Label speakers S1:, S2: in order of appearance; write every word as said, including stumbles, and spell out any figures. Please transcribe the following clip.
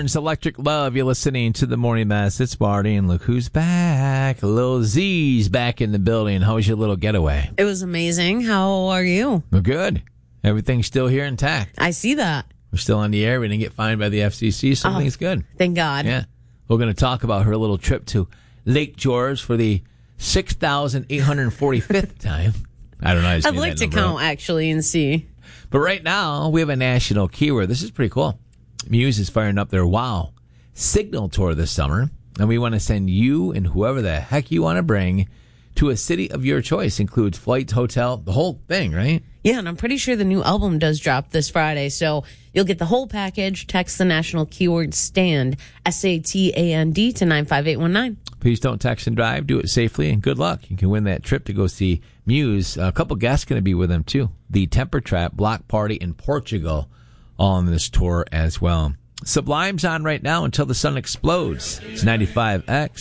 S1: Burns, Electric Love. You're listening to the Morning Mess. It's Marty, and look who's back. Lil Z's back in the building. How was your little getaway?
S2: It was amazing. How are you?
S1: Well, good. Everything's still here intact.
S2: I see that.
S1: We're still on the air. We didn't get fined by the F C C, so everything's oh, good.
S2: Thank God.
S1: Yeah. We're going to talk about her little trip to Lake George for the six thousand eight hundred forty-fifth time. I don't know.
S2: I'd like to count, out. actually, and see.
S1: But right now, we have a national keyword. This is pretty cool. Muse is firing up their Wow Signal Tour this summer, and we want to send you and whoever the heck you want to bring to a city of your choice. Includes flights, hotel, the whole thing, right?
S2: Yeah, and I'm pretty sure the new album does drop this Friday, so you'll get the whole package. Text the national keyword STAND, S A T A N D, to nine five eight one nine.
S1: Please don't text and drive. Do it safely, and good luck. You can win that trip to go see Muse. A couple guests going to be with them, too. The Temper Trap Block Party in Portugal on this tour as well. Sublime's on right now until the sun explodes. It's ninety-five X.